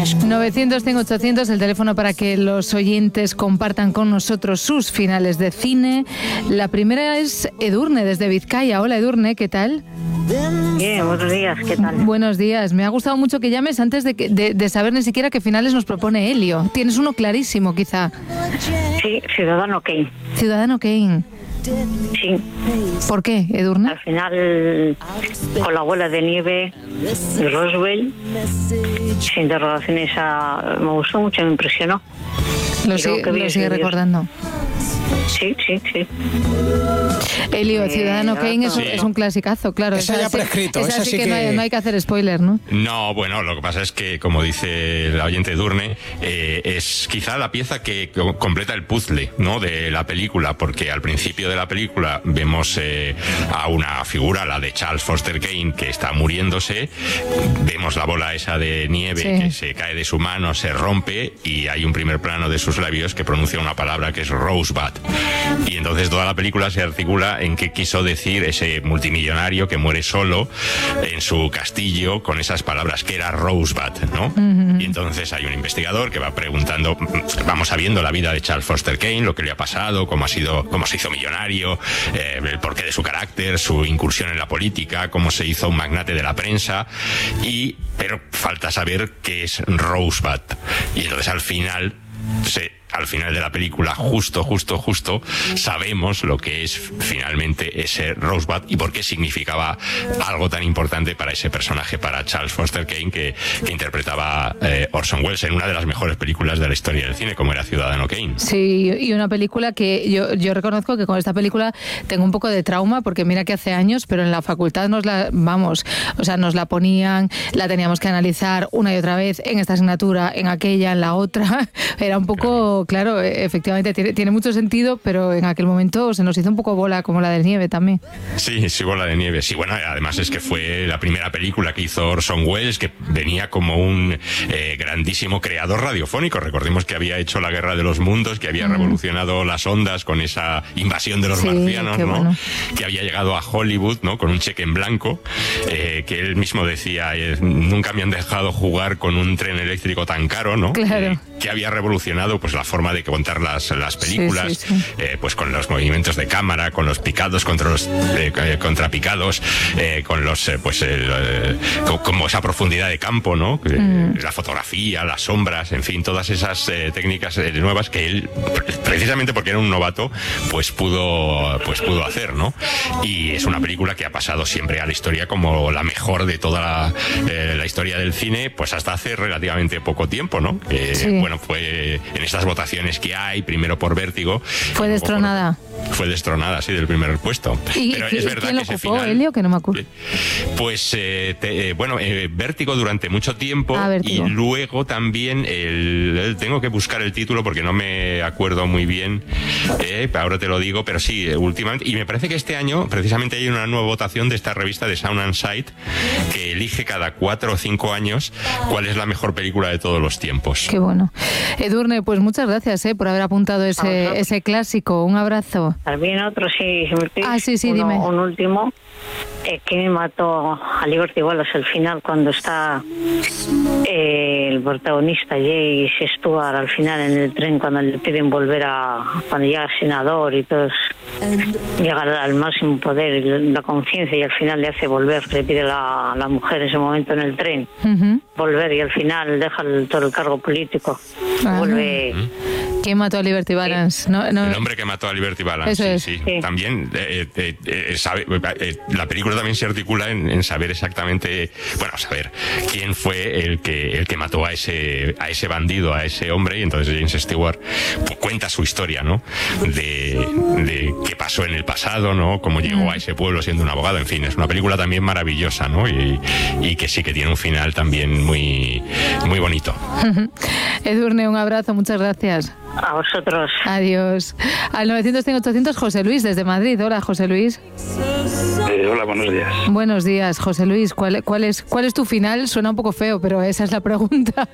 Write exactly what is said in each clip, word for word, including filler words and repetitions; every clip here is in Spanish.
novecientos, cien, ochocientos, el teléfono para que los oyentes compartan con nosotros sus finales de cine. La primera es Edurne, desde Vizcaya. Hola, Edurne, ¿qué tal? Bien, buenos días, ¿qué tal? Buenos días. Me ha gustado mucho que llames antes de, que, de, de saber ni siquiera qué finales nos propone Elio. Tienes uno clarísimo, quizá. Sí, Ciudadano Kane. Ciudadano Kane. Sí. ¿Por qué, Edurne? Al final, con la bola de nieve de Roswell, sin interrogaciones, a, me gustó mucho, me impresionó. Lo, sigue, lo sigue recordando. Sí, sí, sí. Elio, eh, Ciudadano Kane es, sí. es un clasicazo, claro. Esa ya prescrito. Esa esa sí sí que, que... No, hay, no hay que hacer spoiler, ¿no? No, bueno, lo que pasa es que, como dice el oyente Edurne, eh, es quizá la pieza que completa el puzzle, ¿no?, de la película, porque al principio de la película vemos eh, a una figura, la de Charles Foster Kane, que está muriéndose, vemos la bola esa de nieve sí. que se cae de su mano, se rompe, y hay un primer plano de sus labios que pronuncia una palabra que es Rosebud. Y entonces toda la película se articula en qué quiso decir ese multimillonario que muere solo en su castillo con esas palabras, que era Rosebud, ¿no? Uh-huh. Y entonces hay un investigador que va preguntando, vamos sabiendo la vida de Charles Foster Kane, lo que le ha pasado, cómo ha sido, cómo se hizo millonario, eh, el porqué de su carácter, su incursión en la política, cómo se hizo un magnate de la prensa, y pero falta saber qué es Rosebud. Y entonces al final se al final de la película, justo, justo, justo, sabemos lo que es finalmente ese Rosebud y por qué significaba algo tan importante para ese personaje, para Charles Foster Kane, que, que interpretaba eh, Orson Welles en una de las mejores películas de la historia del cine, como era Ciudadano Kane. Sí, y una película que yo, yo reconozco que con esta película tengo un poco de trauma, porque mira que hace años, pero en la facultad nos la, vamos, o sea, nos la ponían, la teníamos que analizar una y otra vez, en esta asignatura, en aquella, en la otra. Era un poco... Claro, efectivamente tiene, tiene mucho sentido, pero en aquel momento se nos hizo un poco bola, como la de nieve también. Sí, sí, bola de nieve. Sí, bueno, además es que fue la primera película que hizo Orson Welles, que venía como un eh, grandísimo creador radiofónico. Recordemos que había hecho La Guerra de los Mundos, que había mm. revolucionado las ondas con esa invasión de los sí, marcianos, ¿no? Bueno. Que había llegado a Hollywood, ¿no?, con un cheque en blanco, eh, que él mismo decía, eh, nunca me han dejado jugar con un tren eléctrico tan caro, ¿no? Claro. Eh, que había revolucionado pues la forma de contar las, las películas, sí, sí, sí. Eh, pues con los movimientos de cámara, con los picados contra los eh, contrapicados, eh, con los eh, pues el, eh, como esa profundidad de campo, ¿no? Mm. La fotografía, las sombras, en fin, todas esas eh, técnicas eh, nuevas que él, precisamente porque era un novato, pues pudo pues pudo hacer, ¿no? Y es una película que ha pasado siempre a la historia como la mejor de toda la, eh, la historia del cine, pues hasta hace relativamente poco tiempo, ¿no? Que, sí. Bueno, fue en estas votaciones que hay, primero por Vértigo. Fue destronada. Por, fue destronada, sí, del primer puesto. ¿Y, Pero y, es verdad quién que lo ese ocupó, final, Elio? Que no me acuerdo. Pues, eh, te, eh, bueno, eh, Vértigo durante mucho tiempo, ah, y luego también, el, el, tengo que buscar el título porque no me acuerdo muy bien, eh, ahora te lo digo, pero sí, últimamente, y me parece que este año precisamente hay una nueva votación de esta revista de Sound and Sight, que elige cada cuatro o cinco años cuál es la mejor película de todos los tiempos. Qué bueno. Edurne, pues muchas gracias eh, por haber apuntado ese, ese clásico. Un abrazo. También otro, sí. Ah, sí, sí, uno, dime. Un último, eh, que me mató a Liberty Wallace al final, cuando está eh, el protagonista, Jace Stewart, al final en el tren, cuando le piden volver a... cuando llega el senador y todos llegan al máximo poder y la conciencia, y al final le hace volver, le pide la, la mujer en ese momento en el tren, uh-huh. volver, y al final deja el, todo el cargo político. Ah, vuelve... Uh-huh. ¿Quién mató a Liberty Balance? Sí. No, no... El hombre que mató a Liberty Balance. Eso es. Sí, sí. Sí. También eh, eh, eh, sabe, eh, la película también se articula en, en saber exactamente, bueno, saber quién fue el que el que mató a ese a ese bandido, a ese hombre, y entonces James Stewart pues, cuenta su historia, ¿no? De, de qué pasó en el pasado, ¿no? Cómo llegó mm. a ese pueblo siendo un abogado. En fin, es una película también maravillosa, ¿no? Y, y que sí que tiene un final también muy muy bonito. Edurne, un abrazo, muchas gracias. A vosotros. Adiós. Al novecientos cien ochocientos, José Luis, desde Madrid. Hola, José Luis. Eh, hola, buenos días. Buenos días, José Luis. ¿Cuál, cuál, es, ¿Cuál es tu final? Suena un poco feo, pero esa es la pregunta.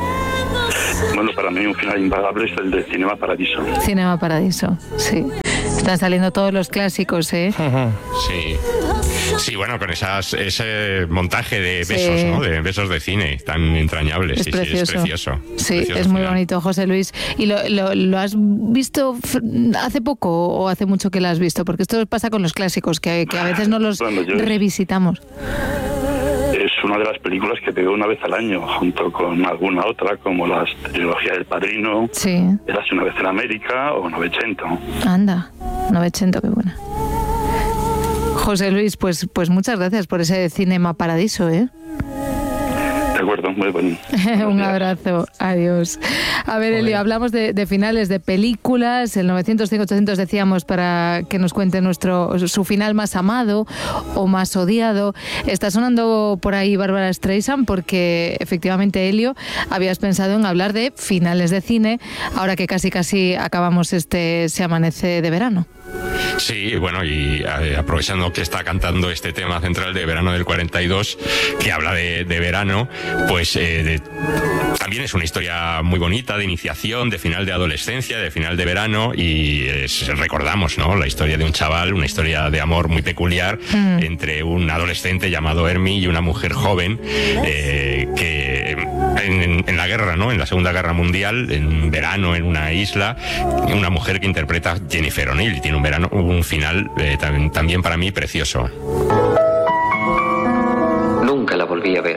Bueno, para mí un final impagable es el de Cinema Paradiso. Cinema Paradiso, sí. Están saliendo todos los clásicos, ¿eh? Sí. Sí, bueno, con esas, ese montaje de Sí. besos, ¿no? De besos de cine tan entrañables. Es sí, precioso. sí, es precioso. Sí, Precioso es muy final. bonito, José Luis. ¿Y lo, lo, lo has visto hace poco o hace mucho que lo has visto? Porque esto pasa con los clásicos, que, que a veces no los Bueno, yo- revisitamos. Es una de las películas que veo una vez al año, junto con alguna otra, como la trilogía del Padrino, Sí, Érase una vez en América o Novecento. anda, novecento, qué buena. José Luis, pues, pues muchas gracias por ese Cinema Paradiso, ¿eh? De acuerdo, muy bueno. Un abrazo, adiós. A ver, Elio, hablamos de, de finales de películas, el novecientos cinco ochocientos decíamos para que nos cuente nuestro su final más amado o más odiado. Está sonando por ahí Bárbara Streisand porque efectivamente, Elio, habías pensado en hablar de finales de cine, ahora que casi casi acabamos este Se amanece de verano. Sí, bueno, y eh, aprovechando que está cantando este tema central de verano del cuarenta y dos, que habla de, de verano, pues eh, de- también es una historia muy bonita de iniciación, de final de adolescencia, de final de verano, y es- recordamos, ¿no? La historia de un chaval, una historia de amor muy peculiar Mm. entre un adolescente llamado Hermie y una mujer joven eh, que en, en- en la guerra, ¿no? En la Segunda Guerra Mundial, en verano en una isla, una mujer que interpreta Jennifer O'Neill y tiene un verano, un final eh, también, también para mí precioso. Nunca la volví a ver.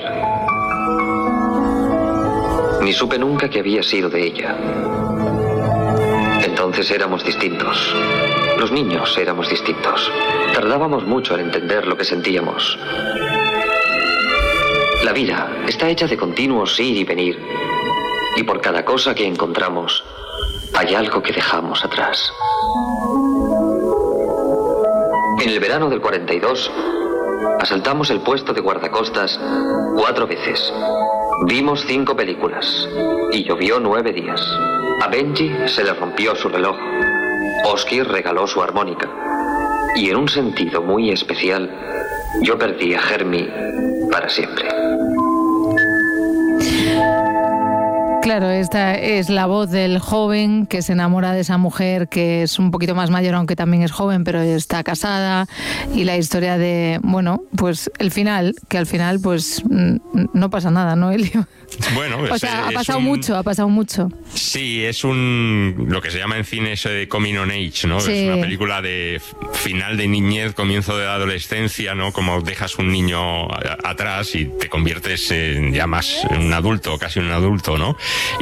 Ni supe nunca que había sido de ella. Entonces éramos distintos. Los niños éramos distintos. Tardábamos mucho en entender lo que sentíamos. La vida está hecha de continuos ir y venir. Y por cada cosa que encontramos, hay algo que dejamos atrás. En el verano del cuarenta y dos, asaltamos el puesto de guardacostas cuatro veces. Vimos cinco películas y llovió nueve días. A Benji se le rompió su reloj. Oski regaló su armónica. Y en un sentido muy especial, yo perdí a Hermie para siempre. Claro, esta es la voz del joven que se enamora de esa mujer que es un poquito más mayor, aunque también es joven, pero está casada, y la historia de, bueno, pues el final, que al final pues mm, no pasa nada, ¿no, Elio? Bueno, O es, sea, ha es pasado un- mucho, ha pasado mucho. Sí, es un lo que se llama en cine eso de coming on age, ¿no? Sí. Es una película de f- final de niñez, comienzo de la adolescencia, ¿no? Como dejas un niño a- atrás y te conviertes en, ya más en un adulto, casi un adulto, ¿no?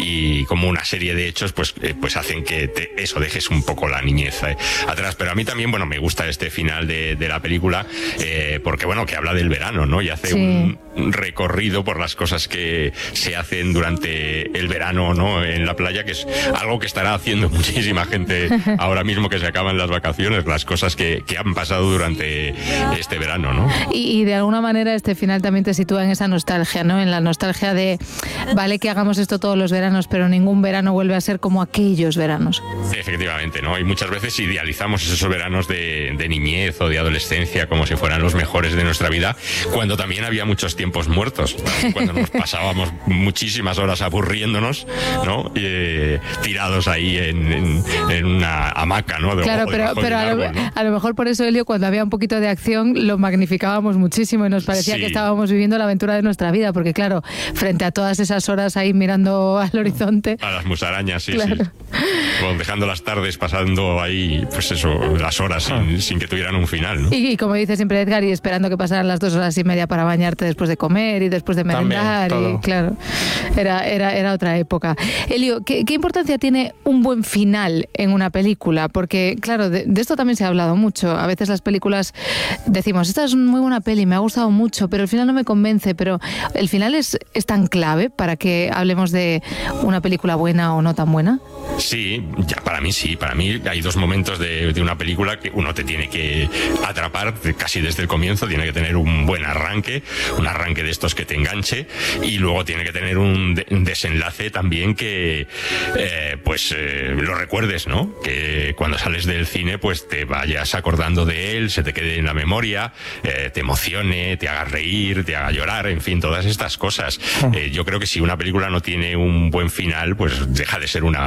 Y como una serie de hechos, pues, eh, pues hacen que te- eso dejes un poco la niñez eh, atrás. Pero a mí también, bueno, me gusta este final de, de la película eh, porque, bueno, que habla del verano, ¿no? Y hace Sí. un un recorrido por las cosas que se hacen durante el verano, ¿no? En la playa, que es algo que estará haciendo muchísima gente ahora mismo que se acaban las vacaciones, las cosas que, que han pasado durante este verano, ¿no? Y, y de alguna manera este final también te sitúa en esa nostalgia, ¿no? En la nostalgia de, vale que hagamos esto todos los veranos, pero ningún verano vuelve a ser como aquellos veranos. Efectivamente, ¿no? Y muchas veces idealizamos esos veranos de, de niñez o de adolescencia como si fueran los mejores de nuestra vida, cuando también había muchos tiempos muertos, cuando nos pasábamos muchísimas horas aburriéndonos, ¿no? Eh, tirados ahí en, en- en una hamaca, ¿no? De- Claro, o pero, debajo de pero un a, lo, árbol, ¿no? a lo mejor por eso, Elio, cuando había un poquito de acción, lo magnificábamos muchísimo y nos parecía Sí. que estábamos viviendo la aventura de nuestra vida, porque claro, frente a todas esas horas ahí mirando al horizonte. A las musarañas, sí, Claro. sí. O dejando las tardes pasando ahí, pues eso, las horas sin, sin que tuvieran un final, ¿no? Y, y como dice siempre Edgar, y esperando que pasaran las dos horas y media para bañarte después de comer y después de También, merendar. Y todo. claro, era, era, era otra época. Elio, ¿qué, qué importancia tiene un buen final en una película? Porque, claro, de, de esto también se ha hablado mucho. A veces las películas decimos, esta es muy buena peli, me ha gustado mucho, pero el final no me convence. Pero el final es, es tan clave para que hablemos de una película buena o no tan buena. Sí, ya para mí sí, para mí hay dos momentos de, de una película que uno te tiene que atrapar de- casi desde el comienzo, tiene que tener un buen arranque, un arranque de estos que te enganche, y luego tiene que tener un, de- un desenlace también que eh, pues eh, lo recuerdes, ¿no? Que cuando sales del cine pues te vayas acordando de él, se te quede en la memoria, eh, te emocione, te haga reír, te haga llorar, en fin, todas estas cosas. Eh, yo creo que si una película no tiene un buen final, pues deja de ser una, una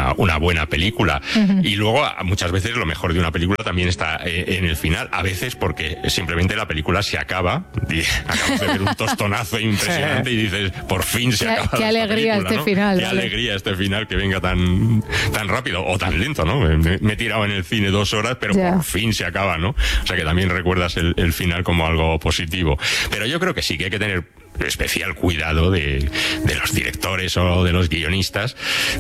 buena película. Uh-huh. Y luego, muchas veces, lo mejor de una película también está eh, en el final. A veces porque simplemente la película se acaba, y acabas de ver un tostonazo impresionante y dices, por fin se qué, acaba qué alegría película, este ¿no? final. Qué ¿vale? alegría este final que venga tan, tan rápido o tan lento, ¿no? Me, me he tirado en el cine dos horas, pero ya. por fin se acaba, ¿no? O sea que también recuerdas el, el final como algo positivo. Pero yo creo que sí que hay que tener especial cuidado de, de los directores o de los guionistas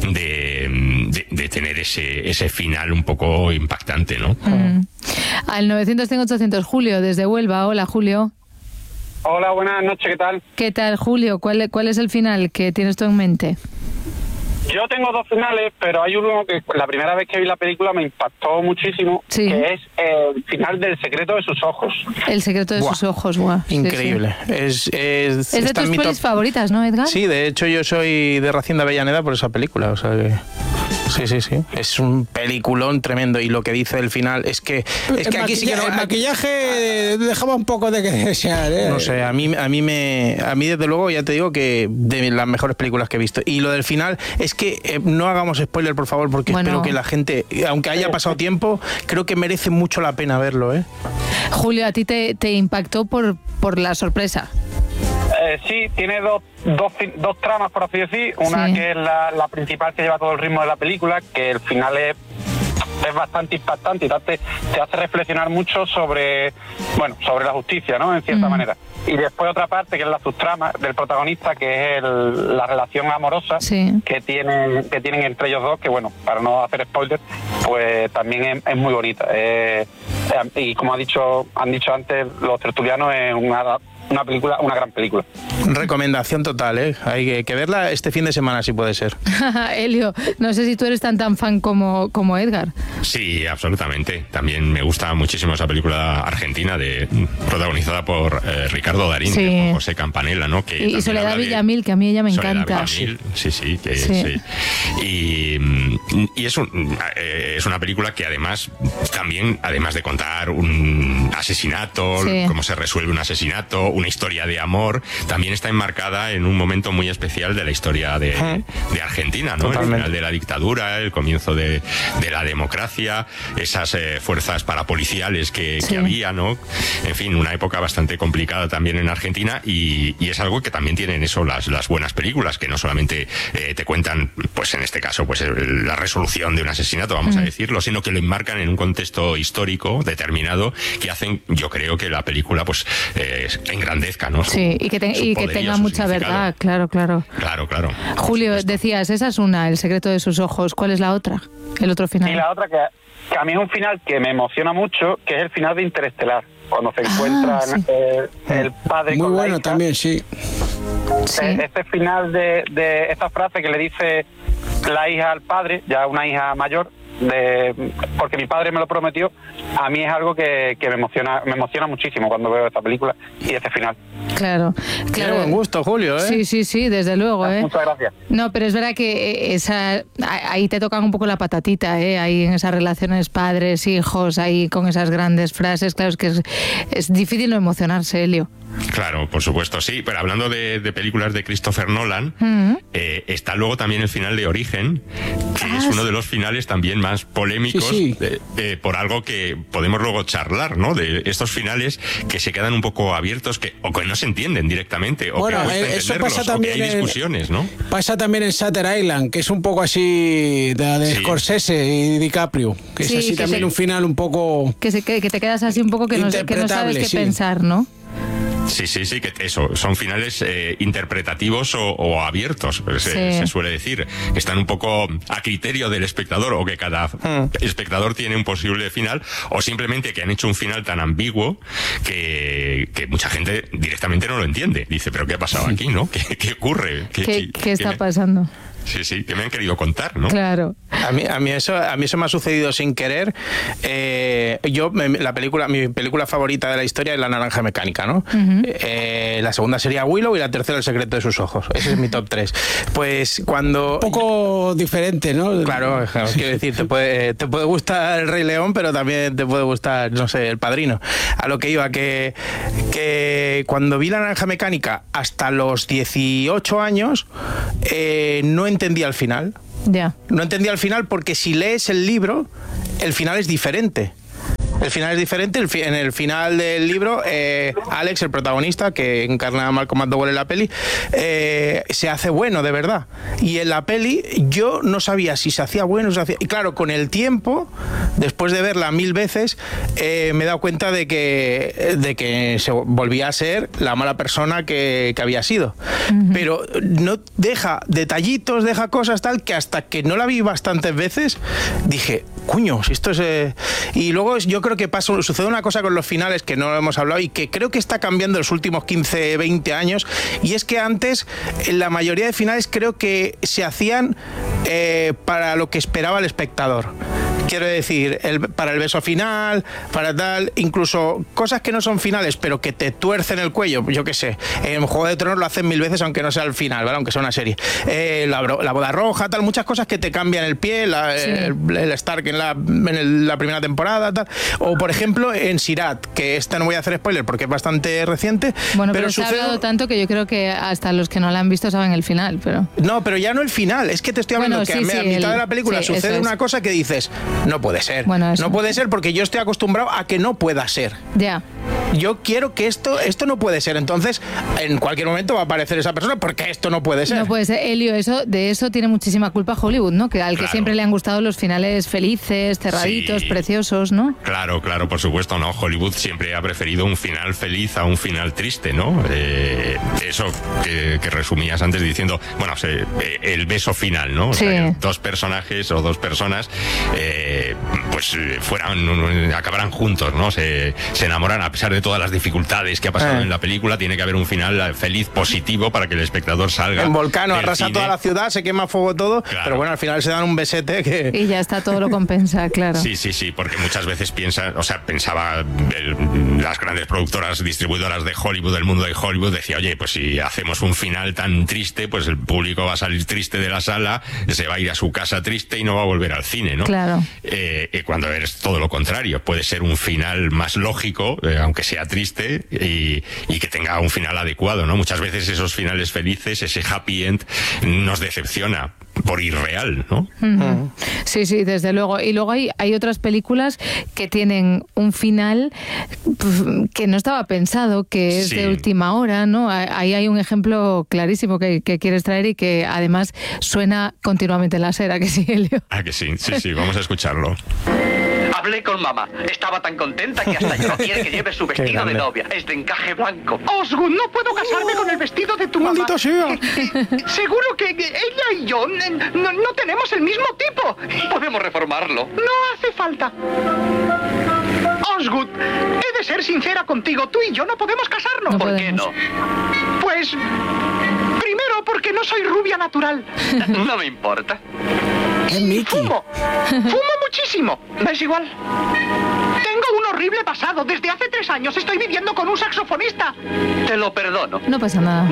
de, de, de tener ese, ese final un poco impactante, ¿no? Mm. Al novecientos cinco ochocientos, Julio, desde Huelva. Hola, Julio. Hola, buenas noches, ¿qué tal? ¿Qué tal, Julio? ¿Cuál, cuál es el final que tienes tú en mente? Yo tengo dos finales, pero hay uno que la primera vez que vi la película me impactó muchísimo, sí. que es el final del secreto de sus ojos. El secreto de Buah. sus ojos, guau. Increíble. Sí, sí. Es, es, es de tus pelis top... favoritas, ¿no, Edgar? Sí, de hecho yo soy de Racine de Avellaneda por esa película, o sea que... Sí, sí, sí. Es un peliculón tremendo y lo que dice el final es que... Es que el aquí sí que no, el maquillaje dejaba un poco de que desear, ¿eh? No sé, a mí, a mí me... A mí desde luego ya te digo que de las mejores películas que he visto. Y lo del final es que eh, no hagamos spoiler, por favor, porque bueno. espero que la gente, aunque haya pasado tiempo, creo que merece mucho la pena verlo, ¿eh? Julio, ¿a ti te, te impactó por, por la sorpresa? Eh, sí, tiene dos, dos, dos tramas, por así decir. Una sí. que es la, la principal, que lleva todo el ritmo de la película, que el final es, es bastante impactante y te, te hace reflexionar mucho sobre, bueno, sobre la justicia, ¿no? En cierta mm. manera. Y después otra parte, que es la subtrama del protagonista, que es el, la relación amorosa sí. que tienen que tienen entre ellos dos, que bueno, para no hacer spoilers, pues también es, es muy bonita. Eh, eh, y como ha dicho, han dicho antes los tertulianos, es una... Una película, una gran película. Recomendación total, ¿eh? Hay que verla este fin de semana, si puede ser. Elio, no sé si tú eres tan tan fan como, como Edgar. Sí, absolutamente. También me gusta muchísimo esa película argentina de protagonizada por eh, Ricardo Darín, sí. y José Campanella, ¿no? Que y Soledad Villamil, que a mí ella me Soledad encanta. Villamil, sí, sí, que, sí. sí. Y, y es, un, eh, es una película que además también, además de contar un asesinato, sí. cómo se resuelve un asesinato, una historia de amor, también está enmarcada en un momento muy especial de la historia de, de Argentina, ¿no? Totalmente. El final de la dictadura, el comienzo de, de la democracia, esas eh, fuerzas parapoliciales que, sí. que había, ¿no? En fin, una época bastante complicada también en Argentina y, y es algo que también tienen eso las, las buenas películas, que no solamente eh, te cuentan, pues en este caso, pues el, la resolución de un asesinato, vamos mm. a decirlo, sino que lo enmarcan en un contexto histórico determinado que hacen, yo creo que la película, pues, eh, engrandezca, ¿no? Su, sí, y que, te, y que tenga mucha verdad, claro, claro. Claro, claro. Julio, decías, esa es una, El secreto de sus ojos. ¿Cuál es la otra? El otro final. Y la otra que, que a mí es un final que me emociona mucho, que es el final de Interestelar, cuando se encuentra ah, sí. el, el padre Muy con bueno la hija. También, sí. sí. Este final de, de esta frase que le dice la hija al padre, ya una hija mayor, de porque mi padre me lo prometió, a mí es algo que, que me emociona me emociona muchísimo cuando veo esta película y este final. Claro, claro. Qué buen gusto, Julio, ¿eh? Sí, sí, sí, desde luego, ¿eh? Muchas gracias. No, pero es verdad que esa ahí te tocan un poco la patatita, ¿eh? Ahí en esas relaciones padres, hijos, ahí con esas grandes frases, claro, es que es, es difícil no emocionarse, Elio. Claro, por supuesto, sí, pero hablando de, de películas de Christopher Nolan, mm. eh, está luego también el final de Origen, que ah, es uno de los finales también más polémicos, sí, sí. Eh, eh, por algo que podemos luego charlar, ¿no? De estos finales que se quedan un poco abiertos, que o que no se entienden directamente, o bueno, que cuesta eso pasa también o que hay discusiones, en, ¿no? Pasa también en Shutter Island, que es un poco así de, de sí. Scorsese y DiCaprio, que sí, es así que también se, un final un poco... Que, se, que, que te quedas así un poco que no, que no sabes qué sí. pensar, ¿no? Sí, sí, sí, que eso, son finales eh, interpretativos o, o abiertos, se, sí. se suele decir. Están un poco a criterio del espectador, o que cada mm. espectador tiene un posible final, o simplemente que han hecho un final tan ambiguo que, que mucha gente directamente no lo entiende. Dice, ¿pero qué ha pasado aquí, no? ¿Qué, qué ocurre? ¿Qué, ¿Qué, qué está me... pasando? Sí, sí, que me han querido contar, ¿no? Claro. A mí, a mí eso, a mí eso me ha sucedido sin querer. Eh, yo, la película, mi película favorita de la historia es La Naranja Mecánica, ¿no? Uh-huh. Eh, la segunda sería Willow y la tercera El secreto de sus ojos. Ese es mi top tres. Pues cuando... Un poco diferente, ¿no? Claro, quiero decir, te puede, te puede gustar El Rey León, pero también te puede gustar, no sé, El Padrino. A lo que iba, que, que cuando vi La Naranja Mecánica hasta los dieciocho años, eh, no entendía el final. Ya. No entendía el final porque si lees el libro, el final es diferente. El final es diferente. El fi- en el final del libro, eh, Alex, el protagonista, que encarna a Malcolm McDowell en la peli, eh, se hace bueno, de verdad. Y en la peli yo no sabía si se hacía bueno o se hacía... Y claro, con el tiempo, después de verla mil veces, eh, me he dado cuenta de que, de que se volvía a ser la mala persona que, que había sido. Uh-huh. Pero no deja detallitos, deja cosas tal, que hasta que no la vi bastantes veces, dije, cuño, si esto es... Eh... Y luego yo creo que pasa, sucede una cosa con los finales que no hemos hablado y que creo que está cambiando en los últimos quince, veinte años, y es que antes en la mayoría de finales creo que se hacían eh, para lo que esperaba el espectador. Quiero decir, el, para el beso final, para tal, incluso cosas que no son finales, pero que te tuercen el cuello, yo qué sé. En Juego de Tronos lo hacen mil veces, aunque no sea el final, ¿vale? Aunque sea una serie. Eh, la, la boda roja, tal, muchas cosas que te cambian el pie, la, sí. el, el Stark en, la, en el, la primera temporada, tal. O, por ejemplo, en Sirat, que esta no voy a hacer spoiler porque es bastante reciente. Bueno, pero, pero se sucede... ha hablado tanto que yo creo que hasta los que no la han visto saben el final, pero... No, pero ya no el final, es que te estoy hablando bueno, que sí, a, sí, a mitad el... de la película sí, sucede una es. cosa que dices, no puede ser. Bueno, no puede ser porque yo estoy acostumbrado a que no pueda ser. Ya. Yo quiero que esto esto no puede ser. Entonces, en cualquier momento va a aparecer esa persona porque esto no puede ser. No puede ser. Elio, eso, de eso tiene muchísima culpa Hollywood, ¿no? Que al que claro. siempre le han gustado los finales felices, cerraditos, sí. preciosos, ¿no? Claro, claro, por supuesto, ¿no? Hollywood siempre ha preferido un final feliz a un final triste, ¿no? Eh, eso que, que resumías antes diciendo, bueno, se, eh, el beso final, ¿no? O sí. sea, que dos personajes o dos personas eh, pues fueran, acabarán juntos, ¿no? Se, se enamoran a pesar de todas las dificultades que ha pasado eh. en la película. Tiene que haber un final feliz, positivo, para que el espectador salga. En Volcano arrasa cine. toda la ciudad, se quema a fuego todo, claro. Pero bueno, al final se dan un besete que... Y ya está, todo lo compensa, claro. Sí, sí, sí, porque muchas veces piensa, o sea, pensaba el, las grandes productoras, distribuidoras de Hollywood, del mundo de Hollywood, decía, oye, pues si hacemos un final tan triste, pues el público va a salir triste de la sala, se va a ir a su casa triste y no va a volver al cine, ¿no? Claro. Eh, y cuando es todo lo contrario, puede ser un final más lógico, eh, aunque sea triste, y, y que tenga un final adecuado, ¿no? Muchas veces esos finales felices, ese happy end, nos decepciona por irreal, ¿no? Uh-huh. Sí, sí, desde luego. Y luego hay, hay otras películas que tienen un final pues, que no estaba pensado, que es sí. de última hora, ¿no? Ahí hay un ejemplo clarísimo que, que quieres traer y que además suena continuamente en la sera, que sí, Elio. Ah, que sí, sí, sí, vamos a escucharlo. Hablé con mamá. Estaba tan contenta que hasta yo quiere que lleve su vestido de novia. Es de encaje blanco. Osgood, no puedo casarme con el vestido de tu mamá. ¡Maldita sea! Seguro que ella y yo no, no tenemos el mismo tipo. Podemos reformarlo. No hace falta. Osgood, he de ser sincera contigo. Tú y yo no podemos casarnos. No ¿Por podemos. qué no? Pues... primero, porque no soy rubia natural. No me importa. Es Mickey. Fumo. Fumo muchísimo. ¿Ves igual? Tengo un horrible pasado. Desde hace tres años estoy viviendo con un saxofonista. Te lo perdono. No pasa nada.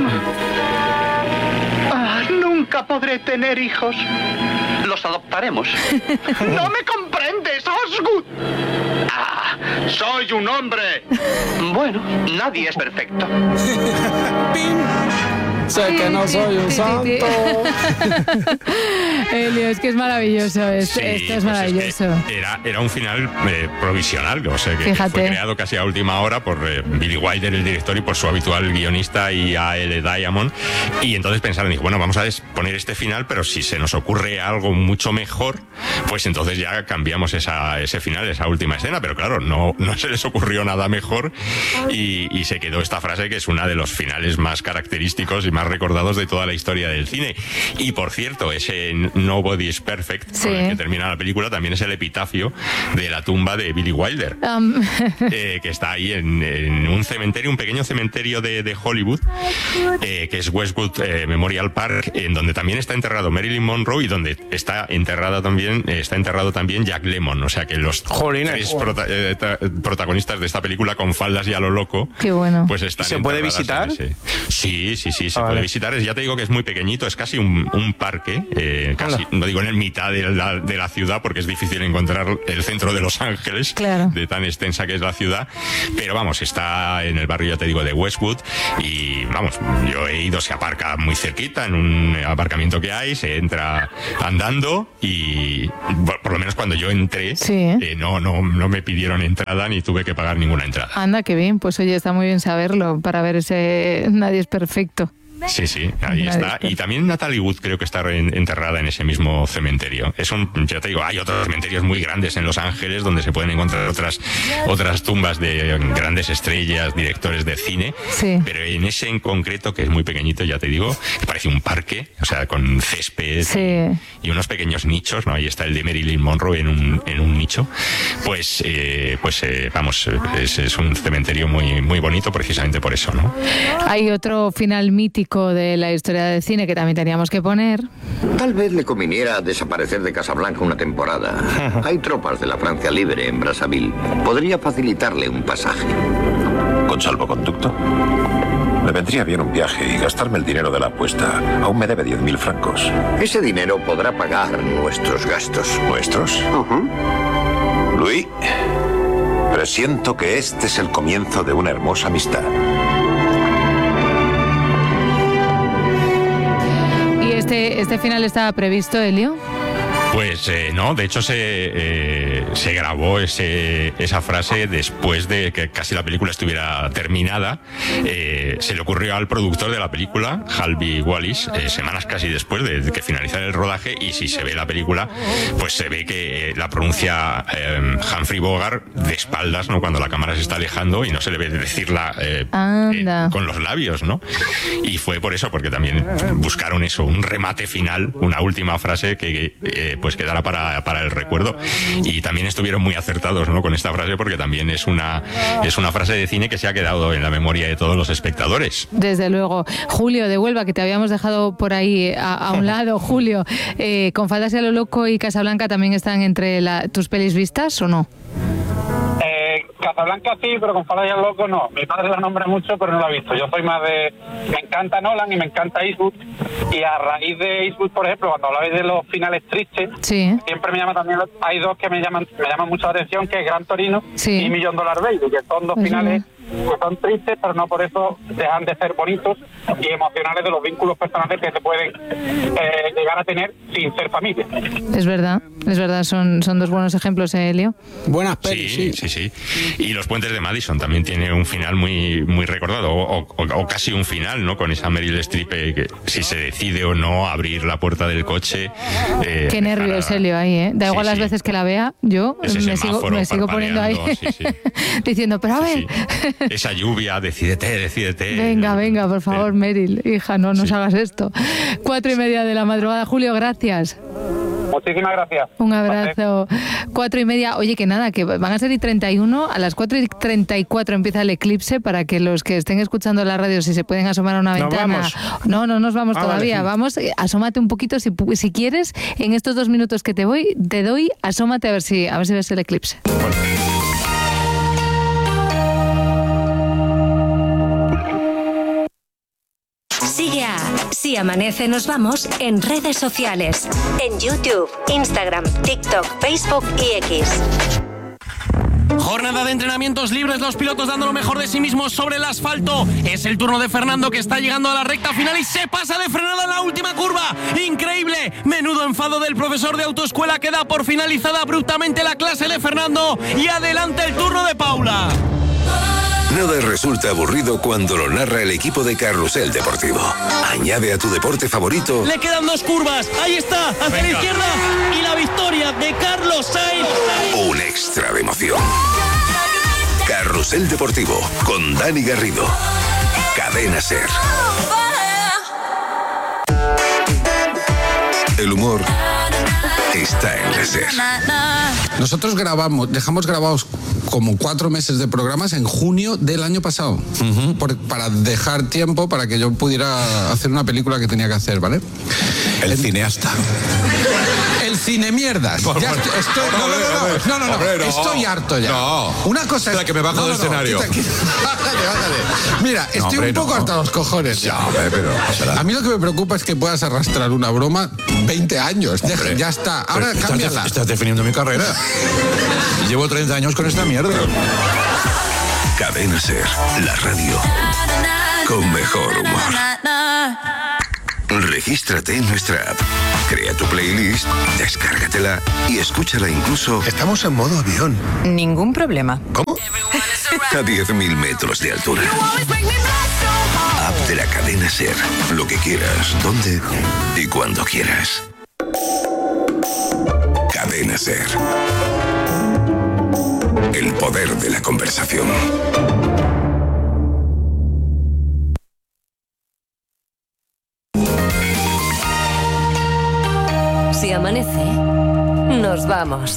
Ah, nunca podré tener hijos. Los adoptaremos. ¡No me comprendes, Osgood! ¡Ah! ¡Soy un hombre! Bueno, nadie es perfecto. Sé que no soy un santo. Elio, es que es maravilloso. Esto, Sí, esto es pues maravilloso. Es que era, era un final eh, provisional, o sea, que, que fue creado casi a última hora por eh, Billy Wilder, el director, y por su habitual guionista y A L Diamond. Y entonces pensaron, dijo, bueno, vamos a poner este final, pero si se nos ocurre algo mucho mejor, pues entonces ya cambiamos esa, ese final, esa última escena. Pero claro, no, no se les ocurrió nada mejor y, y se quedó esta frase que es una de los finales más característicos y más recordados de toda la historia del cine. Y por cierto, ese Nobody is Perfect, sí. con el que termina la película, también es el epitafio de la tumba de Billy Wilder, um. eh, que está ahí en, en un cementerio, un pequeño cementerio de, de Hollywood, eh, que es Westwood eh, Memorial Park, en donde también está enterrado Marilyn Monroe y donde está enterrada también eh, está enterrado también Jack Lemmon. O sea que los Jolines. tres prota eh, protagonistas de esta película con faldas y a lo loco, qué bueno. pues están. ¿Se puede visitar? Sí, sí, sí, se puede vale. visitar. Ya te digo que es muy pequeñito, es casi un, un parque, eh, casi, Hola. no digo en el mitad de la, de la ciudad, porque es difícil encontrar el centro de Los Ángeles, claro. de tan extensa que es la ciudad, pero vamos, está en el barrio, ya te digo, de Westwood, y vamos, yo he ido, se aparca muy cerquita, en un aparcamiento que hay, se entra andando, y por, por lo menos cuando yo entré, sí. eh, no, no, no me pidieron entrada ni tuve que pagar ninguna entrada. Anda, qué bien, pues oye, está muy bien saberlo, para ver ese Nadie es perfecto. Sí, sí, ahí está. Y también Natalie Wood creo que está enterrada en ese mismo cementerio. Es un, ya te digo, hay otros cementerios muy grandes en Los Ángeles donde se pueden encontrar otras otras tumbas de grandes estrellas, directores de cine. Sí. Pero en ese en concreto, que es muy pequeñito, ya te digo, que parece un parque, o sea, con césped sí. y, y unos pequeños nichos, ¿no? Ahí está el de Marilyn Monroe en un, en un nicho. Pues, eh, pues eh, vamos, es, es un cementerio muy, muy bonito precisamente por eso, ¿no? Hay otro final mítico de la historia del cine que también teníamos que poner. Tal vez le conviniera desaparecer de Casablanca una temporada. Hay tropas de la Francia Libre en Brazzaville. Podría facilitarle un pasaje. ¿Con salvoconducto? Me vendría bien un viaje y gastarme el dinero de la apuesta. Aún me debe diez mil francos. Ese dinero podrá pagar nuestros gastos. ¿Nuestros? Uh-huh. Louis, presiento que este es el comienzo de una hermosa amistad. Este, ¿Este final estaba previsto, Elio? Pues eh, no, de hecho se, eh, se grabó ese, esa frase después de que casi la película estuviera terminada. Eh, se le ocurrió al productor de la película, Harvey Wallis, eh, semanas casi después de que finalizara el rodaje, y si se ve la película, pues se ve que eh, la pronuncia eh, Humphrey Bogart de espaldas, ¿no? Cuando la cámara se está alejando y no se le ve decirla eh, eh, con los labios, ¿no? Y fue por eso, porque también buscaron eso, un remate final, una última frase que eh, pues quedará para, para el recuerdo, y también estuvieron muy acertados, ¿no? Con esta frase, porque también es una es una frase de cine que se ha quedado en la memoria de todos los espectadores. Desde luego. Julio de Huelva, que te habíamos dejado por ahí a, a un lado. Julio, eh, ¿Con Fantasía lo Loco y Casablanca también están entre la, tus pelis vistas o no? Eh, Casablanca sí, pero con Fantasía lo Loco no. Mi padre la nombra mucho, pero no la ha visto. Yo soy más de... Me encanta Nolan y me encanta Eastwood, y a raíz de Eastwood, por ejemplo, cuando hablabais de los finales tristes, sí. siempre me llama también... Hay dos que me llaman me llaman mucho la atención, que es Gran Torino sí. y Million Dollar Baby, que son dos finales... Sí. que son tristes, pero no por eso dejan de ser bonitos y emocionales de los vínculos personales que se pueden eh, llegar a tener sin ser familia. Es verdad, es verdad, son, son dos buenos ejemplos, ¿eh, Elio? Buenas pelis, sí, sí, sí, sí. Y Los Puentes de Madison también tiene un final muy, muy recordado, o, o, o casi un final, ¿no? Con esa Meryl Streep, eh, que si se decide o no abrir la puerta del coche. Eh, Qué nervios, para... Elio, ahí, ¿eh? Da igual sí, las sí. veces que la vea, yo me sigo, me sigo poniendo ahí sí, sí. diciendo, pero a ver. Sí, sí. Esa lluvia, decídete, decídete. Venga, venga, por favor, sí. Meryl, hija, no nos sí. hagas esto. Cuatro y media de la madrugada. Julio, gracias. Muchísimas gracias. Un abrazo. Cuatro y media. Oye, que nada, que van a ser y treinta y uno. A las cuatro y treinta y cuatro empieza el eclipse, para que los que estén escuchando la radio, si se pueden asomar a una ventana. Vamos. No, no nos vamos ah, todavía. Vale, sí. Vamos, asómate un poquito si, si quieres. En estos dos minutos que te voy, te doy, asómate a ver si, a ver si ves el eclipse. Bueno. Sigue a Si Amanece Nos Vamos en redes sociales. En YouTube, Instagram, TikTok, Facebook y X. Jornada de entrenamientos libres, los pilotos dando lo mejor de sí mismos sobre el asfalto. Es el turno de Fernando, que está llegando a la recta final y se pasa de frenada en la última curva. ¡Increíble! Menudo enfado del profesor de autoescuela, que da por finalizada abruptamente la clase de Fernando. Y adelante el turno de Paula. Nada resulta aburrido cuando lo narra el equipo de Carrusel Deportivo. Añade a tu deporte favorito. Le quedan dos curvas. Ahí está, hacia Venga. la izquierda. Y la victoria de Carlos Sainz. Un extra de emoción. Carrusel Deportivo con Dani Garrido. Cadena SER. El humor está en la SER. Nosotros grabamos, dejamos grabados como cuatro meses de programas en junio del año pasado, uh-huh. por, para dejar tiempo para que yo pudiera hacer una película que tenía que hacer, ¿vale? El, el cineasta. El del cine mierdas. Por Ya favor. estoy, estoy- no, no, Hombre, no, no, hombre, no, no, no, hombre, no. estoy harto ya. No. Una cosa es Espera, que me bajo no, del no, no, escenario. quita- quita- bájale, bájale. Mira, estoy hombre, un poco no. hasta los cojones. Ya, hombre, pero no pasa nada. A mí lo que me preocupa es que puedas arrastrar una broma veinte años. Deja, Hombre. ya está. Ahora Pero cámbiala. Estás, estás definiendo mi carrera. Llevo treinta años con esta mierda. Cadena Ser, la radio con mejor humor. Regístrate en nuestra app, crea tu playlist, descárgatela y escúchala incluso. Estamos en modo avión. Ningún problema. ¿Cómo? A diez mil metros de altura. App de la Cadena Ser. Lo que quieras, donde y cuando quieras. Cadena Ser. El poder de la conversación. Si amanece, nos vamos.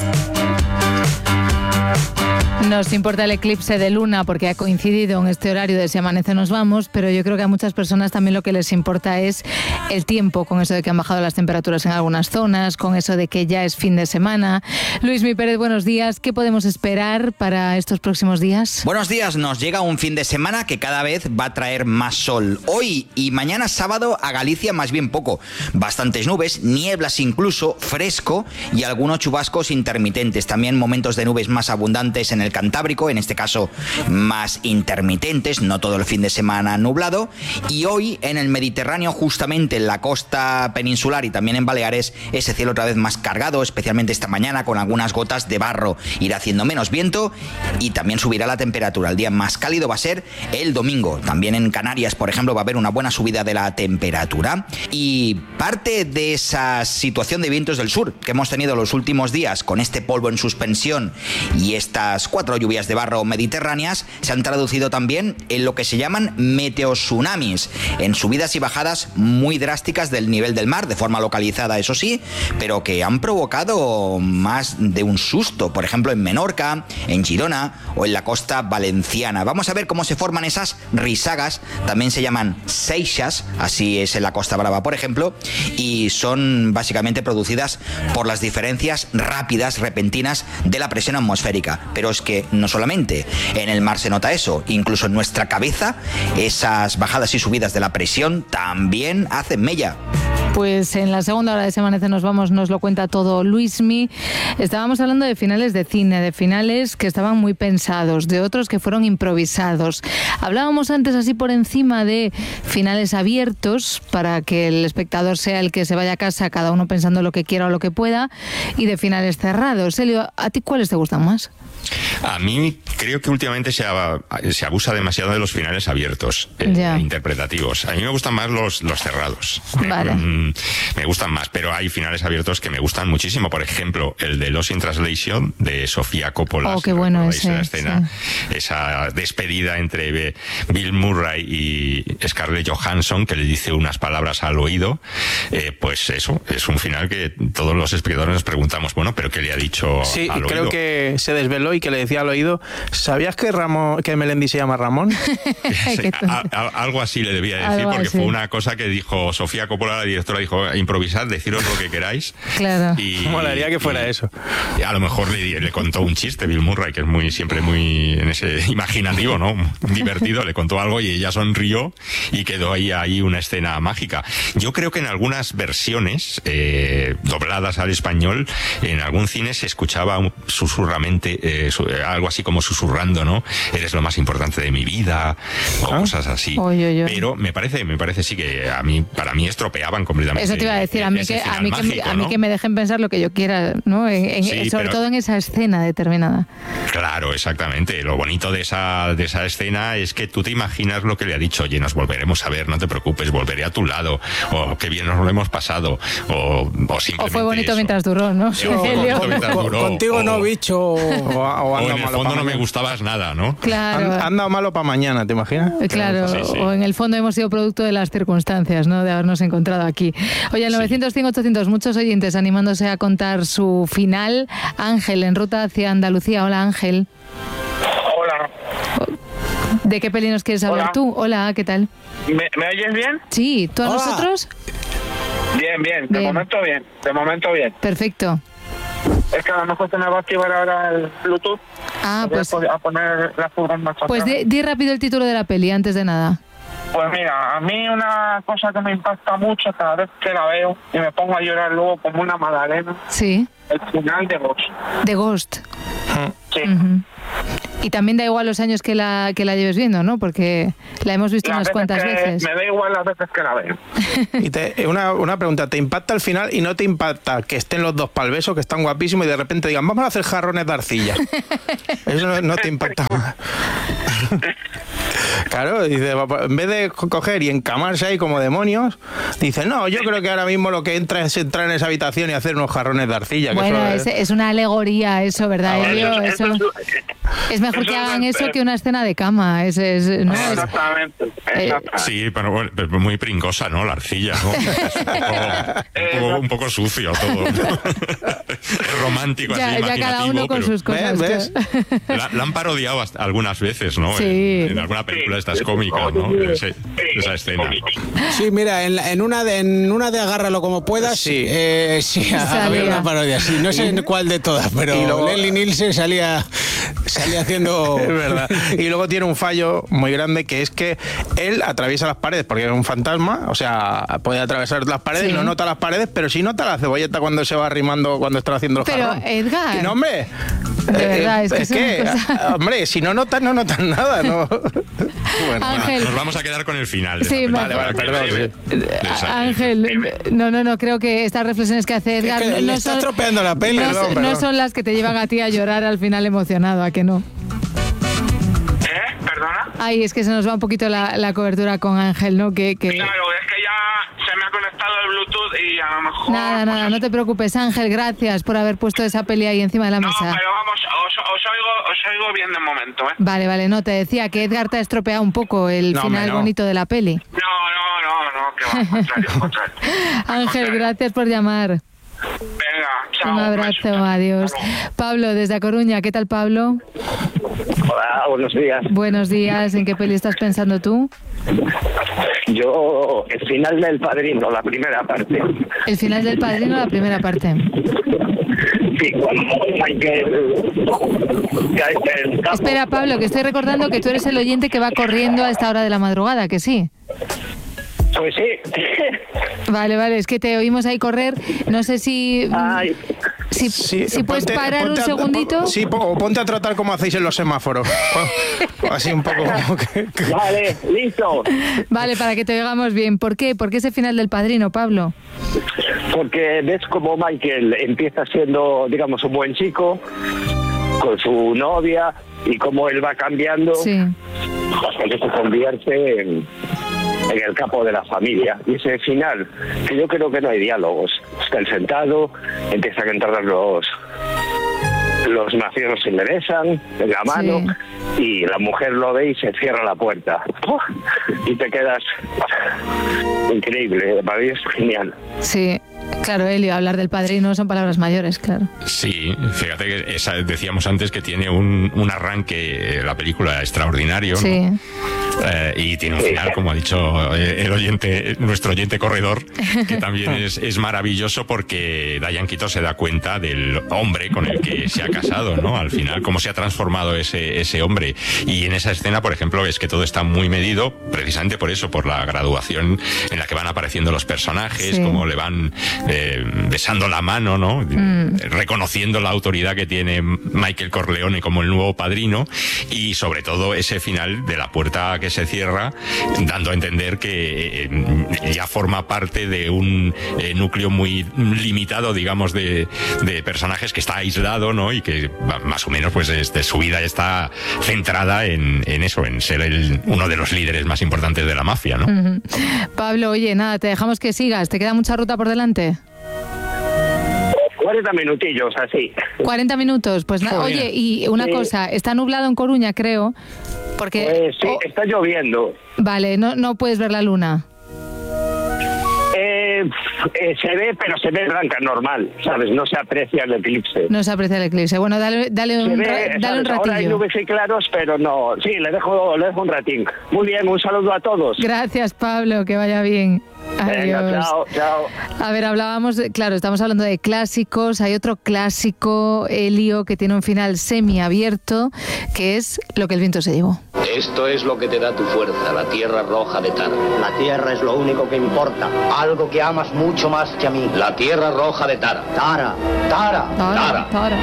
Nos importa el eclipse de luna porque ha coincidido en este horario de Si amanece nos vamos, pero yo creo que a muchas personas también lo que les importa es el tiempo, con eso de que han bajado las temperaturas en algunas zonas, con eso de que ya es fin de semana. Luismi Pérez, buenos días. ¿Qué podemos esperar para estos próximos días? Buenos días, nos llega un fin de semana que cada vez va a traer más sol. Hoy y mañana sábado a Galicia más bien poco. Bastantes nubes, nieblas incluso, fresco y algunos chubascos intermitentes. También momentos de nubes más abundantes en el Cantábrico, en este caso más intermitentes, no todo el fin de semana nublado. Y hoy en el Mediterráneo, justamente en la costa peninsular y también en Baleares, ese cielo otra vez más cargado, especialmente esta mañana con algunas gotas de barro. Irá haciendo menos viento y también subirá la temperatura. El día más cálido va a ser el domingo. También en Canarias, por ejemplo, va a haber una buena subida de la temperatura. Y parte de esa situación de vientos del sur que hemos tenido los últimos días con este polvo en suspensión y estas cuatro lluvias de barro mediterráneas se han traducido también en lo que se llaman meteotsunamis, en subidas y bajadas muy drásticas del nivel del mar, de forma localizada, eso sí, pero que han provocado más de un susto, por ejemplo en Menorca, en Girona o en la costa valenciana. Vamos a ver cómo se forman esas risagas, también se llaman seixas, así es en la Costa Brava, por ejemplo, y son básicamente producidas por las diferencias rápidas, repentinas de la presión atmosférica. Pero es que no solamente en el mar se nota eso, incluso en nuestra cabeza esas bajadas y subidas de la presión también hacen mella. Pues en la segunda hora de Se amanece nos vamos, nos lo cuenta todo Luismi. Estábamos hablando de finales de cine, de finales que estaban muy pensados, de otros que fueron improvisados. Hablábamos antes así por encima de finales abiertos para que el espectador sea el que se vaya a casa, cada uno pensando lo que quiera o lo que pueda, y de finales cerrados. Elio, ¿a ti cuáles te gustan más? A mí creo que últimamente se, ab- se abusa demasiado de los finales abiertos, eh, Ya. interpretativos. A mí me gustan más los, los cerrados. Vale. Mm, me gustan más, pero hay finales abiertos que me gustan muchísimo. Por ejemplo, el de Lost in Translation, de Sofía Coppola. Oh, si qué bueno recordáis ese, esa escena, esa despedida entre Bill Murray y Scarlett Johansson, que le dice unas palabras al oído. Eh, pues eso, es un final que todos los espectadores nos preguntamos, bueno, ¿pero qué le ha dicho Sí, al oído? creo que se desveló y que le decía al oído, ¿sabías que Ramón, que Melendi se llama Ramón? Sí, a- a- algo así le debía decir, Algo porque así. fue una cosa que dijo Sofía Coppola, la directora, dijo, improvisad, deciros lo que queráis. Claro. Y, Molaría que fuera y- eso. y a lo mejor le, le contó un chiste Bill Murray, que es muy siempre muy en ese imaginativo, ¿no? Divertido, le contó algo y ella sonrió y quedó ahí, ahí una escena mágica. Yo creo que en algunas versiones eh, dobladas al español, en algún cine se escuchaba un- susurramente, eh, su- eh, algo así como susurrando, ¿no? Eres lo más importante de mi vida, o cosas así. Oy, oy, oy. Pero me parece, me parece sí que a mí, para mí estropeaban completamente. Eso te iba a decir, a mí, ese que, a, final mí que, mágico, a mí ¿no? que me dejen pensar lo que yo quiera, ¿no? En- en- Sí, sobre pero- todo en esa escena determinada. Claro, exactamente. Lo bonito de esa, de esa escena es que tú te imaginas lo que le ha dicho, oye, nos volveremos a ver, no te preocupes, volveré a tu lado, o qué bien nos lo hemos pasado, o, o simplemente O fue bonito eso. mientras duró, ¿no? Sí, fue bonito mientras duró, Contigo o- no, bicho. O, o o anda en el malo fondo pa' no me mañana. gustabas nada, ¿no? Claro. Han- Anda malo para mañana, ¿te imaginas? Claro, Sí, sí. o en el fondo hemos sido producto de las circunstancias, ¿no? De habernos encontrado aquí. Oye, el novecientos cinco ochocientos, muchos oyentes animándose a contar su final. Ángel, en ruta hacia Andalucía. Hola, Ángel. Hola. ¿De qué peli nos quieres hablar Hola. tú? Hola, ¿qué tal? ¿Me, me oyes bien? Sí, ¿tú a Hola. nosotros? Bien, bien, de Bien. momento bien, de momento bien. Perfecto. Es que a lo mejor se me va a activar ahora el Bluetooth. Ah, Voy pues, a poner la furgoneta en marcha. pues otra di, vez. di rápido el título de la peli, antes de nada. Pues mira, a mí una cosa que me impacta mucho cada vez que la veo y me pongo a llorar luego como una magdalena, Sí. el final de Ghost. The Ghost. Sí. Ujú. Y también da igual los años que la, que la lleves viendo, ¿no? Porque la hemos visto Las unas veces cuantas que- veces. Me da igual las veces que la veo. Y te- una, una pregunta, ¿te impacta al final y no te impacta que estén los dos pa'l beso, que están guapísimos y de repente digan, vamos a hacer jarrones de arcilla? Eso no, no te impacta más. Claro, dice, en vez de co- coger y encamarse ahí como demonios, dice, no, yo creo que ahora mismo lo que entra es entrar en esa habitación y hacer unos jarrones de arcilla. Que Bueno, eso es, es una alegoría eso, ¿verdad, Ah, Elio? eso- Eso, eso es mejor que hagan eso que una escena de cama. Es, es, ¿no? Es- Exactamente. Sí, pero bueno, pero muy pringosa, ¿no? La arcilla, ¿no? Es un poco, un poco, un poco sucio todo. Es romántico, ya, así, ya cada imaginativo, uno con pero- sus cosas. ¿Ves? claro. La, la han parodiado hasta algunas veces, ¿no? Sí. En, en alguna película de estas cómicas, ¿no? Ese- esa escena. Sí, mira, en, la- en una de en una de Agárralo como puedas, sí, eh, sí ha- Salía. había una parodia, sí, no sé en cuál de todas, pero Y luego- Leslie Nielsen salía salía haciendo Es verdad. Y luego tiene un fallo muy grande que es que él atraviesa las paredes porque es un fantasma, o sea, puede atravesar las paredes, Sí. no nota las paredes, pero sí nota la cebolleta cuando se va arrimando, cuando está haciendo el Pero, jarrón. Edgar. Que no, hombre. De Eh, verdad, es que es una cosa- hombre, si no notas, no notas nada, ¿no? Bueno, Ángel. Nos vamos a quedar con el final. de Sí, la vale, película, vale, que- perdón, sí. de esa- Ángel, no, no, no, creo que estas reflexiones que hace Edgar Es que no, le no está son, estropeando la peli. no, Perdón, son- perdón. no son las que te llevan a ti a llorar al final emocionado, ¿a que no? ¿Eh? ¿Perdona? Ay, es que se nos va un poquito la, la cobertura con Ángel, ¿no? Que, que... Claro, es que ya se me ha conectado el Bluetooth y a lo mejor... Nada, nada, no te preocupes, Ángel, gracias por haber puesto esa peli ahí encima de la No, mesa. pero vamos, os, os, oigo, os oigo bien de momento, ¿eh? Vale, vale, no, te decía que Edgar te ha estropeado un poco el No, final hombre, no. bonito de la peli. No, no, no, no, que va, al contrario, al contrario. Ángel, gracias por llamar. Venga, chao. Un abrazo, adiós. Pablo, desde A Coruña, ¿qué tal, Pablo? Hola, buenos días. Buenos días, ¿en qué peli estás pensando tú? Yo, el final del Padrino, la primera parte. El final del Padrino, la primera parte. Sí, cuando Michael cae en el campo. Espera, Pablo, que estoy recordando que tú eres el oyente que va corriendo a esta hora de la madrugada, ¿que sí? Pues sí. Vale, vale, es que te oímos ahí correr. No sé si... Si, si puedes ponte- parar un ponte a- segundito. pon- sí, po- o ponte a tratar como hacéis en los semáforos. O- Así un poco como que... que- Vale, listo. Vale, para que te oigamos bien. ¿Por qué? ¿Por qué ese final del Padrino, Pablo? Porque ves como Michael empieza siendo, digamos, un buen chico con su novia y cómo él va cambiando Sí. hasta que se convierte en, en el capo de la familia. Y ese final, que yo creo que no hay diálogos. Está él sentado, empiezan a entrar los los mafiosos se le besan en la mano y la mujer lo ve y se cierra la puerta. ¡Puf! Y te quedas increíble, para mí es genial. Sí, claro, Elio, hablar del Padrino son palabras mayores, claro. Sí, fíjate que esa, decíamos antes que tiene un, un arranque, eh, la película, extraordinario, ¿no? Sí. Eh, y tiene un final, como ha dicho eh, el oyente, nuestro oyente corredor, que también es, es maravilloso porque Diane Keaton se da cuenta del hombre con el que se ha casado, ¿no? Al final, cómo se ha transformado ese, ese hombre. Y en esa escena, por ejemplo, es que todo está muy medido, precisamente por eso, por la graduación en la que van apareciendo los personajes, Sí. cómo le van eh, besando la mano, ¿no? Mm. Reconociendo la autoridad que tiene Michael Corleone como el nuevo padrino y sobre todo ese final de la puerta que se cierra, dando a entender que eh, ya forma parte de un eh, núcleo muy limitado, digamos, de, de personajes que está aislado, ¿no? Y que va- más o menos pues este, su vida está centrada en, en eso, en ser el, uno de los líderes más importantes de la mafia, ¿no? Ujú. Pablo, oye, nada, te dejamos que sigas. ¿Te queda mucha ruta por delante? cuarenta minutillos, así. cuarenta minutos. Pues nada, Joder. oye, y una Sí. cosa, está nublado en Coruña, creo, porque... Pues sí, oh, está lloviendo. vale, no, no puedes ver la luna. Eh, eh, se ve, pero se ve blanca, normal, ¿sabes? No se aprecia el eclipse. No se aprecia el eclipse. Bueno, dale, dale, Se un, ve, ra- dale un ¿sabes? Ahora hay ratillo. nubes y claros, pero no. Sí, le dejo, le dejo un ratín. Muy bien, un saludo a todos. Gracias, Pablo, que vaya bien. Adiós. Venga, chao, chao. A ver, hablábamos, de, claro, estamos hablando de clásicos. Hay otro clásico, Elio, que tiene un final semiabierto, que es Lo que el viento se llevó. Esto es lo que te da tu fuerza, la tierra roja de Tara. La tierra es lo único que importa, algo que amas mucho más que a mí. La tierra roja de Tara. Tara, Tara, Tara. Tara.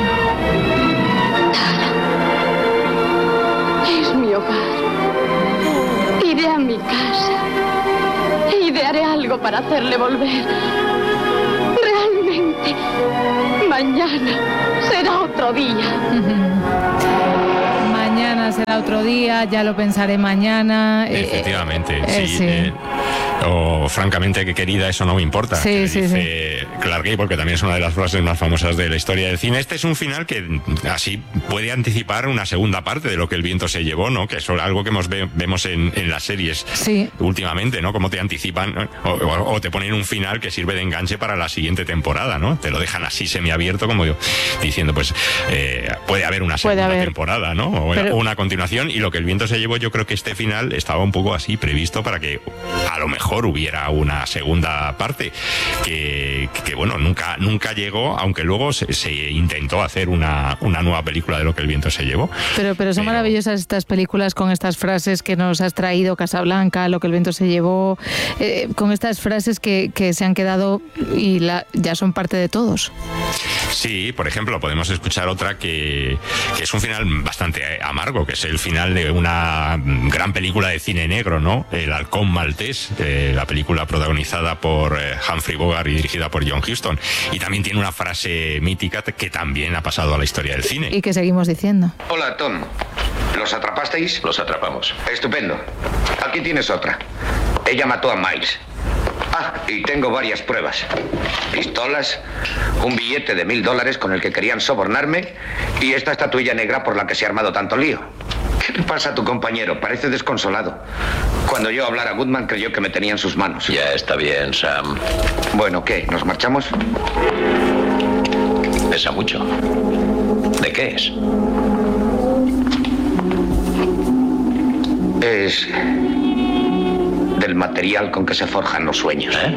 Es mi hogar. Iré a mi casa. Y haré algo para hacerle volver. Realmente, mañana será otro día. Mañana será otro día, ya lo pensaré mañana. Efectivamente, eh, sí. sí. Eh, o francamente, que querida, eso no me importa. Sí, que sí, dice sí. Clark Gable, porque también es una de las frases más famosas de la historia del cine. Este es un final que así puede anticipar una segunda parte de Lo que el viento se llevó, ¿no? Que es algo que hemos ve, vemos en, en las series sí. últimamente, ¿no? Como te anticipan o, o, o te ponen un final que sirve de enganche para la siguiente temporada, ¿no? Te lo dejan así semiabierto, como yo, diciendo, pues eh, puede haber una segunda haber. temporada, ¿no? O Pero... una continuación. Y Lo que el viento se llevó, yo creo que este final estaba un poco así previsto para que a lo mejor hubiera una segunda parte que, que bueno, nunca nunca llegó, aunque luego se, se intentó hacer una, una nueva película de Lo que el viento se llevó. Pero, pero son pero... maravillosas estas películas con estas frases que nos has traído, Casablanca, Lo que el viento se llevó, eh, con estas frases que, que se han quedado y la, ya son parte de todos. Sí, por ejemplo, podemos escuchar otra que, que es un final bastante amargo, que es el final de una gran película de cine negro, ¿no? El Halcón Maltés, eh, la película protagonizada por eh, Humphrey Bogart y dirigida por John Huston. Y también tiene una frase mítica que también ha pasado a la historia del cine. Y que seguimos diciendo. Hola, Tom. ¿Los atrapasteis? Los atrapamos. Estupendo. Aquí tienes otra. Ella mató a Miles. Ah, y tengo varias pruebas. Pistolas, un billete de mil dólares con el que querían sobornarme y esta estatuilla negra por la que se ha armado tanto lío. ¿Qué le pasa a tu compañero? Parece desconsolado. Cuando yo hablara, Goodman creyó que me tenía en sus manos. Ya está bien, Sam. Bueno, ¿qué? ¿Nos marchamos? Pesa mucho. ¿De qué es? Es del material con que se forjan los sueños. ¿Eh?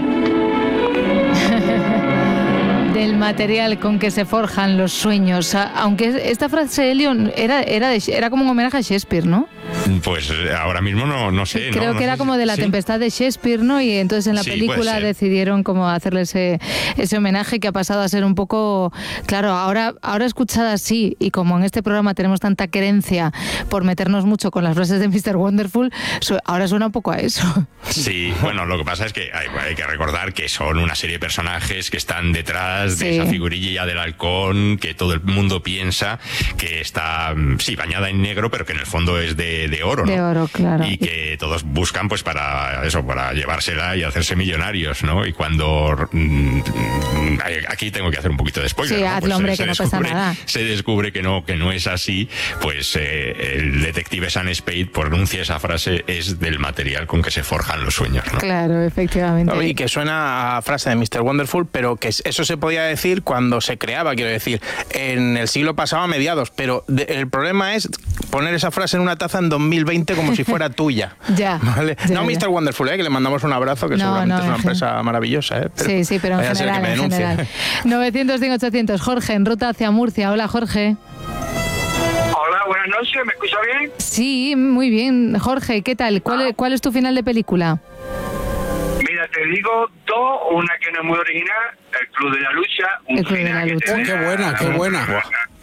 Del material con que se forjan los sueños. Aunque esta frase, Elio, era, era, de, era como un homenaje a Shakespeare, ¿no? Pues ahora mismo no, no sé. Creo no, que no era sé, como de la ¿sí? tempestad de Shakespeare, ¿no? Y entonces en la Sí, película decidieron como hacerle ese, ese homenaje que ha pasado a ser un poco... Claro, ahora, ahora escuchada así, y como en este programa tenemos tanta querencia por meternos mucho con las frases de mister Wonderful, su, ahora suena un poco a eso. Sí, bueno, lo que pasa es que hay, hay que recordar que son una serie de personajes que están detrás de Sí. esa figurilla del halcón, que todo el mundo piensa que está, sí, bañada en negro, pero que en el fondo es de, de oro, ¿no? De oro, claro. Y que todos buscan pues para eso, para llevársela y hacerse millonarios, ¿no? Y cuando mm, aquí tengo que hacer un poquito de spoiler, Sí, ¿no? hazlo, Pues, hombre, se, que no se pasa descubre, nada. se descubre que no, que no es así, pues eh, el detective Sam Spade pronuncia esa frase, es del material con que se forjan los sueños, ¿no? Claro, efectivamente. Y que suena a frase de mister Wonderful, pero que eso se podía decir cuando se creaba, quiero decir, en el siglo pasado a mediados, pero de, el problema es poner esa frase en una taza en dos mil veinte como si fuera tuya. Ya. ¿Vale? Ya, no ya. mister Wonderful, ¿eh? Que le mandamos un abrazo, que No, seguramente no, es una en empresa maravillosa. ¿eh? Sí, sí, pero en vaya a ser general, que me en denuncie. general. novecientos, cien, ochocientos. Jorge, en ruta hacia Murcia. Hola, Jorge. Hola, buenas noches, ¿me escucha bien? Sí, muy bien. Jorge, ¿qué tal? ¿Cuál, es, cuál es tu final de película? Mira, te digo dos, una que no es muy original, El Club de la Lucha. Un El Club de la final que Lucha. te Oh, qué deja- buena, qué buena.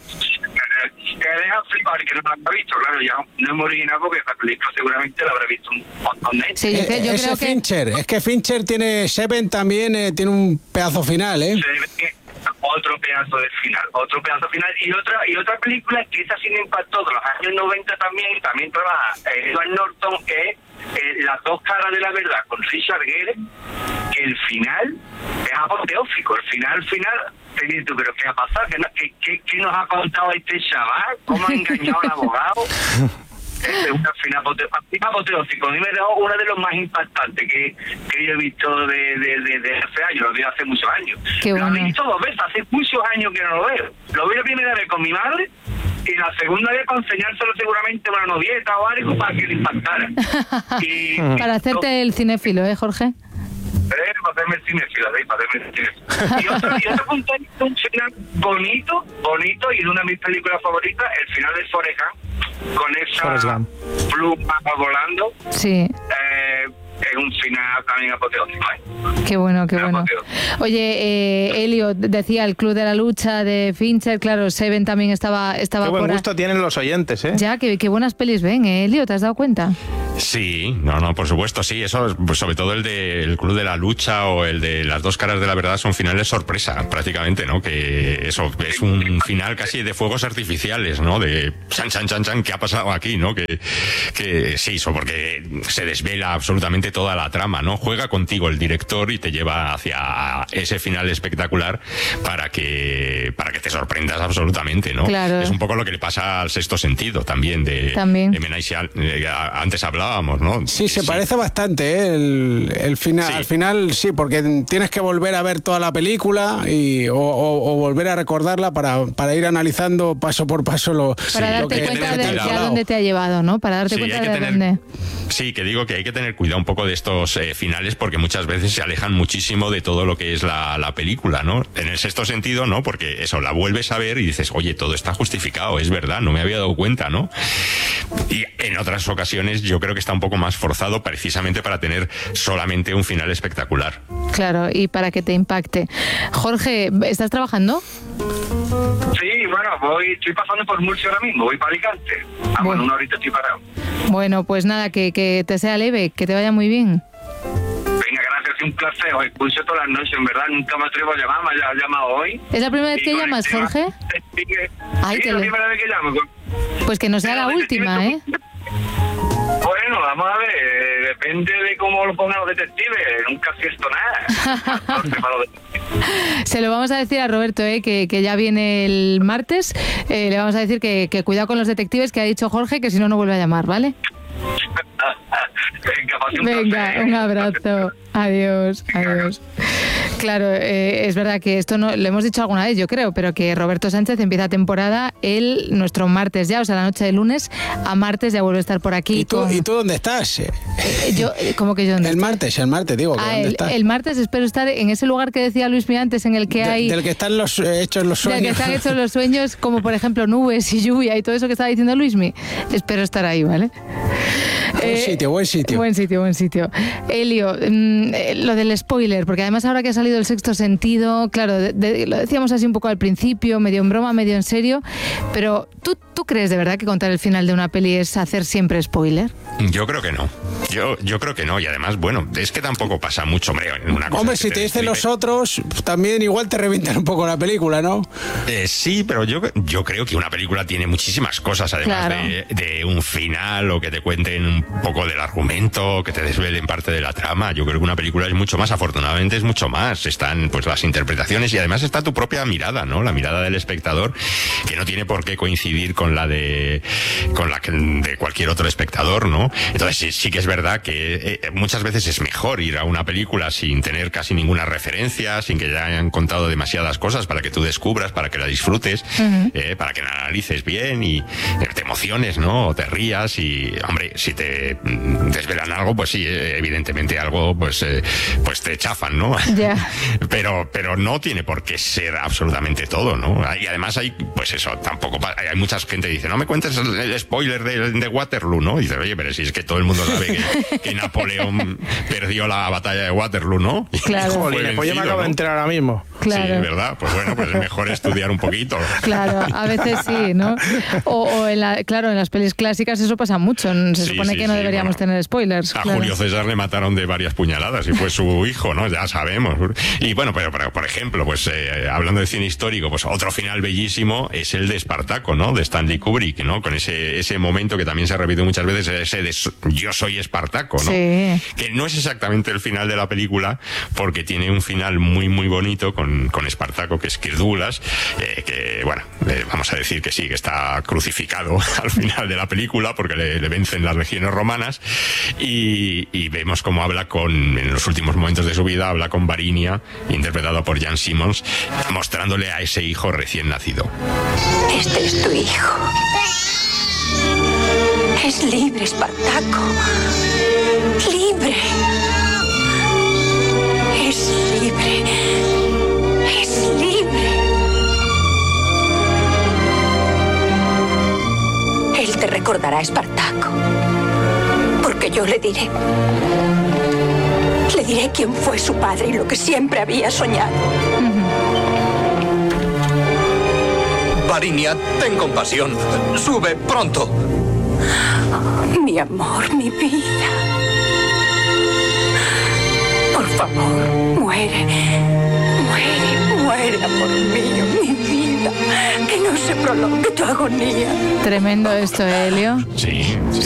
Que deja flipar, que no la habrá visto, claro, ya no es muy original porque esta película seguramente la habrá visto un montón de gente. Sí, yo, Eh, yo ese creo que... Fincher, es que Fincher tiene, Seven también eh, tiene un pedazo final, ¿eh? Se ve que otro pedazo de final, otro pedazo final y otra y otra película que esa sí me impactó de los años noventa también, también trabaja eh, Edward Norton, que es eh, Las dos caras de la verdad con Richard Gere, que el final es apoteósico, el final, el final, te dices tú, pero ¿qué ha pasado? ¿Qué, no- qué, qué, qué nos ha contado este chaval? ¿Cómo ha engañado al abogado? Es una final apote- apoteósico. A mí me dejó uno de los más impactantes que, que yo he visto de, de, de, de hace años, lo vi hace muchos años. Qué Lo he bueno. visto dos veces, hace muchos años que no lo veo. Lo vi la primera vez con mi madre y la segunda vez para enseñárselo seguramente a una novieta o algo para que le impactara. Y, Para hacerte el cinéfilo, ¿eh, Jorge? Eh, para hacerme el cinéfilo, ¿eh? Para hacerme el cinéfilo. Y otro, y otro punto, un final bonito, bonito, y de una de mis películas favoritas, el final de Forrest Gump, con esa pluma volando. Sí. Eh, es un final también apoteósico, ¿eh? Qué bueno, qué bueno. Oye, eh, Elio, decía el Club de la Lucha de Fincher, claro, Seven también estaba, estaba Qué buen por ahí. gusto tienen los oyentes, ¿eh? Ya, qué, qué buenas pelis ven, ¿eh, Elio? ¿Te has dado cuenta? Sí, no, no, por supuesto, sí. Eso, pues sobre todo el del Club de la Lucha o el de Las dos caras de la verdad son finales sorpresa, prácticamente, ¿no? Que eso es un final casi de fuegos artificiales, ¿no? De chan, chan, chan, chan, ¿qué ha pasado aquí, no? Que, que sí, eso, porque se desvela absolutamente toda la trama, ¿no? Juega contigo el director y te lleva hacia ese final espectacular para que para que te sorprendas absolutamente, ¿no? Claro. Es un poco lo que le pasa al Sexto Sentido también de, También. de M. Night Shyam- eh, antes hablábamos, ¿no? Sí, se parece bastante, ¿eh? El, el final, al final sí, porque tienes que volver a ver toda la película y, o, o- o volver a recordarla para, para ir analizando paso por paso lo, Para lo darte que cuenta de, te de ha a dado. dónde te ha llevado, ¿no? Para darte Sí, cuenta hay que de tener- dónde. Sí, que digo que hay que tener cuidado un poco de estos eh, finales porque muchas veces se alejan muchísimo de todo lo que es la, la película, ¿no? En el Sexto Sentido, ¿no? Porque eso, la vuelves a ver y dices, oye, todo está justificado, es verdad, no me había dado cuenta, ¿no? Y en otras ocasiones yo creo que está un poco más forzado precisamente para tener solamente un final espectacular. Claro, y para que te impacte. Jorge, ¿estás trabajando? Sí, bueno, voy, estoy pasando por Murcia ahora mismo, voy para Alicante. Ah, bueno, una horita estoy parado. Bueno, pues nada, que, que te sea leve, que te vaya muy bien. Venga, gracias, un placer. Os escucho todas las noches, en verdad, nunca me atrevo a llamar, me ha llamado hoy. ¿Es la primera vez Y que con el llamas, tema- Jorge? Sí, que- Ay, sí, te la lo- primera vez que llamo. Pues que no sea la última, ¿eh? Bueno, vamos a ver, eh, depende de cómo lo pongan los detectives, nunca acierto nada. Se lo vamos a decir a Roberto, ¿eh? que, que ya viene el martes. Eh, le vamos a decir que, que cuidado con los detectives, que ha dicho Jorge, que si no, no vuelve a llamar, ¿vale? Venga, pase un Venga, placer. un abrazo. Adiós, adiós. Claro, eh, es verdad que esto no lo hemos dicho alguna vez, yo creo, pero que Roberto Sánchez empieza temporada el nuestro martes ya, o sea, la noche de lunes a martes ya vuelve a estar por aquí. ¿Y tú, con- ¿Y tú dónde estás? Eh, yo, eh, ¿cómo que yo dónde El estoy? martes, el martes, digo, que Ah, ¿dónde el, estás? el martes espero estar en ese lugar que decía Luis Miguel antes, en el que De- hay... del que están los eh, hechos los del que sueños. están hechos los sueños, como por ejemplo nubes y lluvia y todo eso que estaba diciendo Luismi. Espero estar ahí, ¿vale? Buen sitio, buen sitio. Buen sitio, buen sitio. Elio, mm, eh, lo del spoiler, porque además ahora que ha salido el Sexto Sentido, claro, de- de- lo decíamos así un poco al principio, medio en broma, medio en serio, pero ¿tú, ¿tú crees de verdad que contar el final de una peli es hacer siempre spoiler? Yo creo que no. Yo, yo creo que no. Y además, bueno, es que tampoco pasa mucho, hombre. Una cosa Hombre, es que si te dicen destripe- los otros, también igual te revientan un poco la película, ¿no? Eh, sí, pero yo, yo creo que una película tiene muchísimas cosas, además Claro. de, de un final o que te cuenten un poco del argumento, que te desvelen parte de la trama. Yo creo que una película es mucho más, afortunadamente es mucho más. Están pues las interpretaciones y además está tu propia mirada, ¿no? La mirada del espectador, que no tiene por qué coincidir con la de con la que- de cualquier otro espectador, ¿no? Entonces sí, sí que es verdad que eh, muchas veces es mejor ir a una película sin tener casi ninguna referencia, sin que ya hayan contado demasiadas cosas para que tú descubras, para que la disfrutes, Ujú. eh, para que la analices bien y eh, te emociones, ¿no? O te rías y, hombre, si te mm, desvelan algo, pues sí, eh, evidentemente algo, pues, eh, pues te chafan, ¿no? Ya. Pero, pero no tiene por qué ser absolutamente todo, ¿no? Y además hay, pues eso, tampoco, pa- hay mucha gente que dice, no me cuentes el, el spoiler de, de Waterloo, ¿no? Y dice, oye, pero si es que todo el mundo sabe que, que Napoleón perdió la batalla de Waterloo, ¿no? Y Claro. fue Jolines, pues yo me vencido, acabo de ¿no? enterar ahora mismo. Claro. Sí, ¿verdad? Pues bueno, pues es mejor estudiar un poquito. Claro, a veces sí, ¿no? O, o en la, claro, en las pelis clásicas eso pasa mucho. Se Sí, supone sí, que no sí, deberíamos tener spoilers. A claro. Julio César le mataron de varias puñaladas y fue su hijo, ¿no? Ya sabemos. Y bueno, pero, pero por ejemplo, pues eh, hablando de cine histórico, pues otro final bellísimo es el de Espartaco, ¿no? De Stanley Kubrick, ¿no? Con ese, ese momento que también se repite muchas veces, ese de so- yo soy Espartaco, ¿no? Sí. Que no es exactamente el final de la película, porque tiene un final muy, muy bonito con, con Espartaco, que es Kirdulas, eh, que, bueno, eh, vamos a decir que sí, que está crucificado al final de la película, porque le, le vencen las legiones romanas, y, y vemos cómo habla con, en los últimos momentos de su vida, habla con Varinia, interpretado por Jan Simmons, mostrándole a ese hijo recién nacido. Este es tu hijo. Es libre, Espartaco. Libre. recordará a Espartaco. Porque yo le diré. Le diré quién fue su padre y lo que siempre había soñado. Varinia, ten compasión. Sube pronto. Mi amor, mi vida. Por favor, muere. Muere, muere, amor mío, mi vida. Que no se prolongue tu agonía. Tremendo esto, Helio. Sí.